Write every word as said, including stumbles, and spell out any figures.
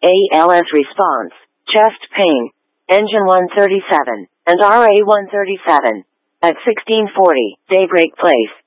A L S response, chest pain, engine one thirty-seven, and R A one thirty-seven. At sixteen forty, Daybreak Place.